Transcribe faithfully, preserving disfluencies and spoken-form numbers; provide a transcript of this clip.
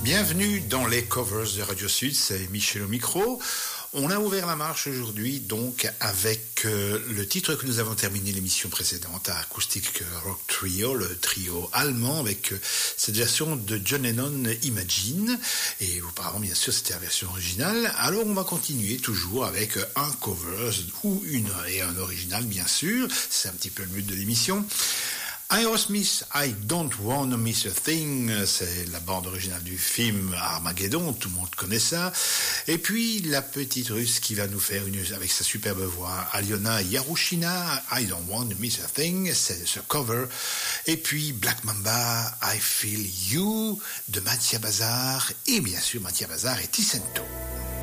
Bienvenue dans les covers de Radio Sud, c'est Michel au micro. On a ouvert la marche aujourd'hui donc avec euh, le titre que nous avons terminé l'émission précédente, Acoustic Rock Trio, le trio allemand avec euh, cette version de John Lennon Imagine. Et auparavant bien sûr c'était la version originale. Alors on va continuer toujours avec un cover ou une et un original bien sûr. C'est un petit peu le but de l'émission. Aerosmith, I Don't Wanna Miss a Thing, c'est la bande originale du film Armageddon, tout le monde connaît ça. Et puis la petite russe qui va nous faire une, avec sa superbe voix, Aliona Yarushina, I Don't Wanna Miss a Thing, c'est ce cover. Et puis Black Mamba, I Feel You, de Mathia Bazar, et bien sûr Mathia Bazar et Ticento.